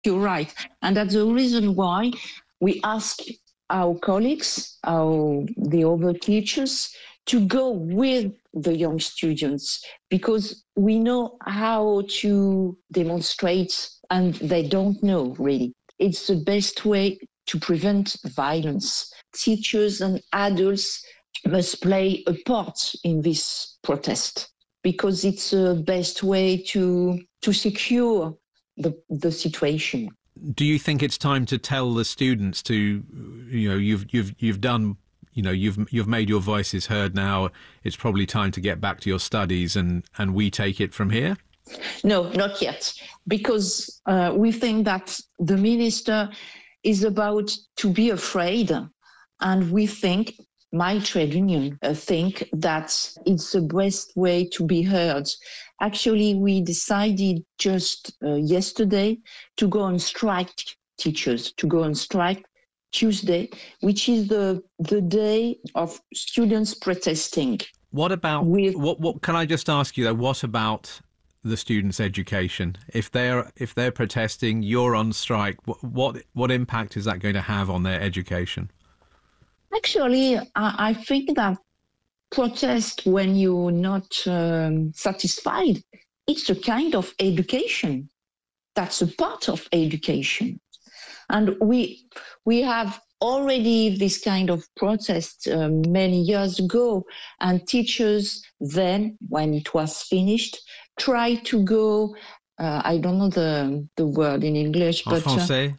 You're right. And that's the reason why we ask our colleagues, the other teachers, to go with the young students, because we know how to demonstrate and they don't know really. It's the best way to prevent violence. Teachers and adults must play a part in this protest because it's the best way to secure the situation. Do you think it's time to tell the students to, you've done, you've made your voices heard now. It's probably time to get back to your studies and we take it from here? No, not yet, because we think that the minister is about to be afraid, and we think, my trade union think that it's the best way to be heard. Actually, we decided just yesterday to go on strike, teachers, to go on strike Tuesday, which is the day of students protesting. What about, what can I just ask you though, what about the students' education? If they're protesting, you're on strike, what impact is that going to have on their education? Actually, I think that protest when you're not satisfied, it's a kind of education. That's a part of education. And we have already this kind of protest many years ago, and teachers then, when it was finished, tried to go, I don't know the word in English, but français.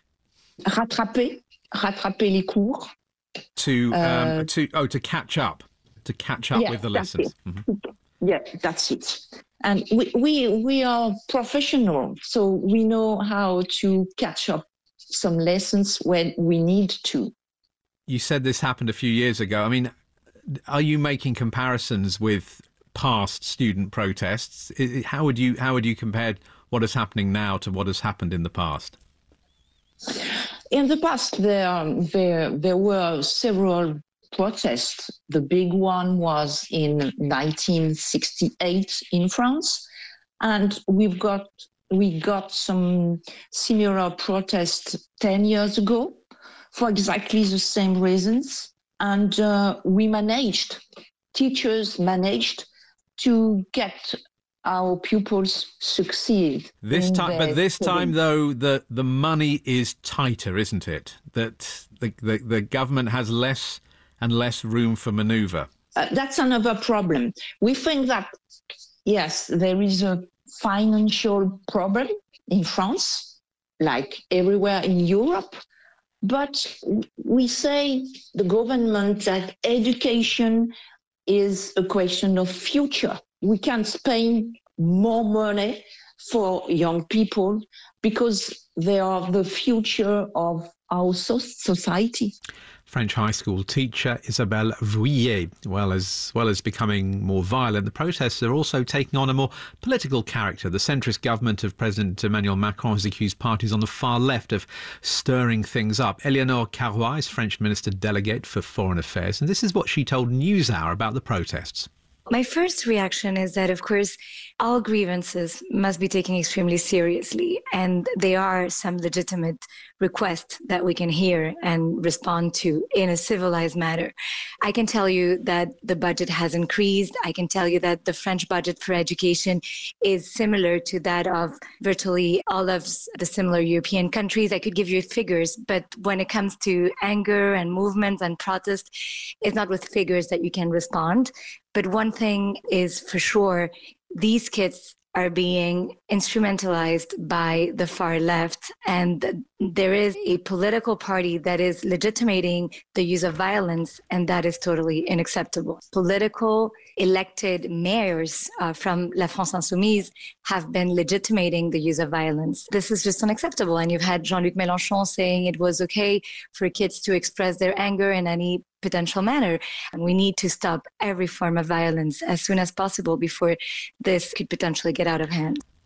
Rattraper les cours. To catch up with the lessons. Mm-hmm. Yeah, that's it. And we are professional, so we know how to catch up some lessons when we need to. You said this happened a few years ago. I mean, are you making comparisons with past student protests? How would you compare what is happening now to what has happened in the past? In the past, there were several protests. The big one was in 1968 in France, and we got some similar protests 10 years ago for exactly the same reasons, and teachers managed to get our pupils succeed. This time though, the money is tighter, isn't it? That the government has less and less room for manoeuvre. That's another problem. We think that, yes, there is a financial problem in France, like everywhere in Europe, but we say, the government, that education is a question of future. We can spend more money for young people because they are the future of our society. French high school teacher Isabelle Vuillet. Well as becoming more violent, the protests are also taking on a more political character. The centrist government of President Emmanuel Macron has accused parties on the far left of stirring things up. Eleonore Carrois is French Minister Delegate for Foreign Affairs, and this is what she told NewsHour about the protests. My first reaction is that, of course, all grievances must be taken extremely seriously, and there are some legitimate requests that we can hear and respond to in a civilized manner. I can tell you that the budget has increased. I can tell you that the French budget for education is similar to that of virtually all of the similar European countries. I could give you figures, but when it comes to anger and movements and protest, it's not with figures that you can respond. But one thing is for sure, these kids are being instrumentalized by the far left, and there is a political party that is legitimating the use of violence, and that is totally unacceptable. Political elected mayors from La France Insoumise have been legitimating the use of violence. This is just unacceptable, and you've had Jean-Luc Mélenchon saying it was okay for kids to express their anger in any potential manner. And we need to stop every form of violence as soon as possible before this could potentially get out of hand.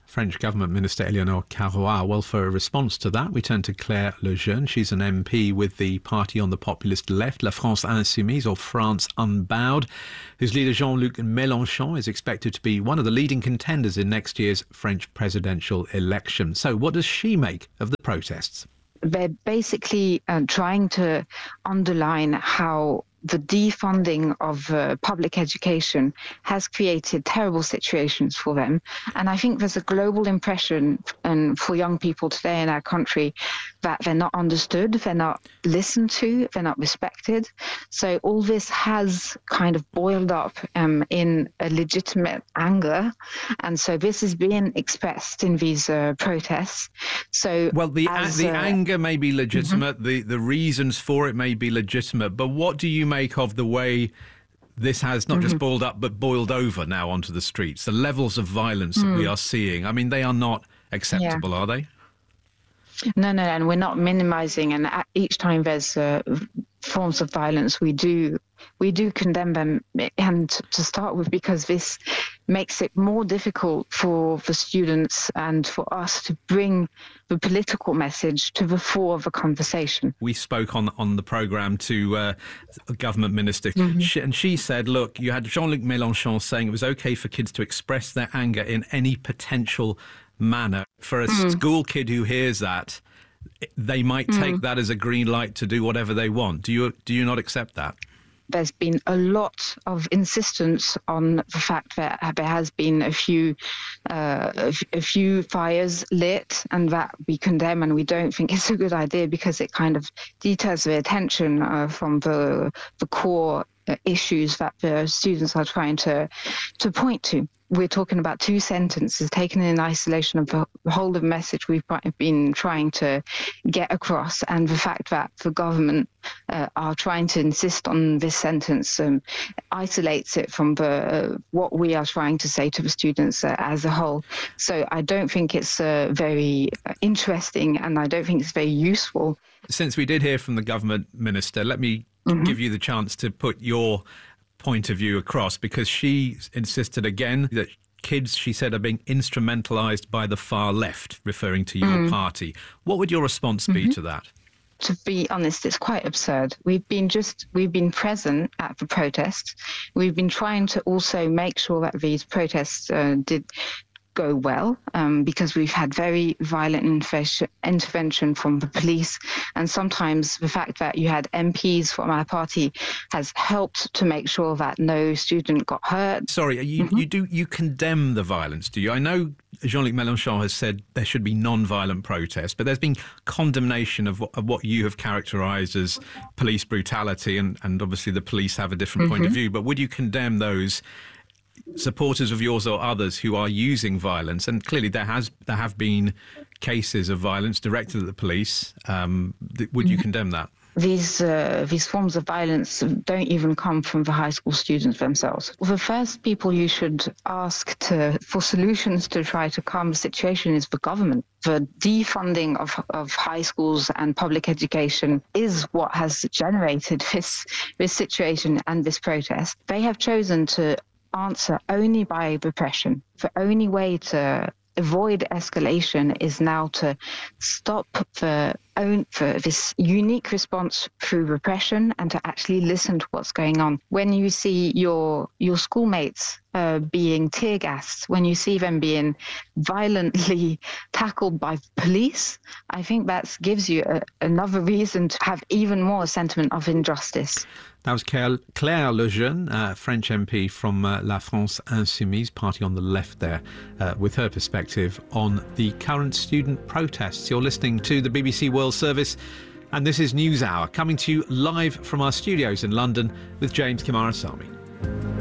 French Government Minister Eleonore Carrois. Well, for a response to that, we turn to Claire Lejeune. She's an MP with the party on the populist left, La France Insoumise, or France Unbowed, whose leader Jean-Luc Mélenchon is expected to be one of the leading contenders in next year's French presidential election. So what does she make of the protests? They're basically trying to underline how the defunding of public education has created terrible situations for them. And I think there's a global impression for young people today in our country that they're not understood, they're not listened to, they're not respected. So all this has kind of boiled up in a legitimate anger. And so this is being expressed in these protests. So, well, the anger may be legitimate, the reasons for it may be legitimate, but what do you make of the way this has not just boiled up but boiled over now onto the streets? The levels of violence that we are seeing, I mean, they are not acceptable, are they? No, and we're not minimizing. And each time there's forms of violence, we do condemn them. And to start with, because this makes it more difficult for students and for us to bring the political message to the fore of the conversation. We spoke on the programme to a government minister, and she said, look, you had Jean-Luc Mélenchon saying it was okay for kids to express their anger in any potential manner. For a school kid who hears that, they might take that as a green light to do whatever they want. Do you not accept that? There's been a lot of insistence on the fact that there has been a few fires lit, and that we condemn, and we don't think it's a good idea because it kind of deters the attention from the core issues that the students are trying to point to. We're talking about two sentences taken in isolation of the whole of the message we've been trying to get across, and the fact that the government are trying to insist on this sentence isolates it from what we are trying to say to the students as a whole. So I don't think it's very interesting, and I don't think it's very useful. Since we did hear from the government minister, let me give you the chance to put your point of view across, because she insisted again that kids, she said, are being instrumentalized by the far left, referring to your party. What would your response be to that? To be honest, it's quite absurd. We've been present at the protests. We've been trying to also make sure that these protests did go well, because we've had very violent intervention from the police, and sometimes the fact that you had MPs from our party has helped to make sure that no student got hurt. Sorry, you condemn the violence, do you? I know Jean-Luc Mélenchon has said there should be non-violent protests, but there's been condemnation of what you have characterised as police brutality, and obviously the police have a different point of view, but would you condemn those supporters of yours or others who are using violence? And clearly there have been cases of violence directed at the police. Would you condemn that? These forms of violence don't even come from the high school students themselves. The first people you should ask for solutions to try to calm the situation is the government. The defunding of high schools and public education is what has generated this situation and this protest. They have chosen to answer only by repression. The only way to avoid escalation is now to stop for this unique response through repression and to actually listen to what's going on. When you see your schoolmates being tear gassed, when you see them being violently tackled by police, I think that gives you another reason to have even more sentiment of injustice. That was Claire Lejeune, French MP from La France Insoumise, party on the left there, with her perspective on the current student protests. You're listening to the BBC World Service, and this is NewsHour, coming to you live from our studios in London with James Coomarasamy.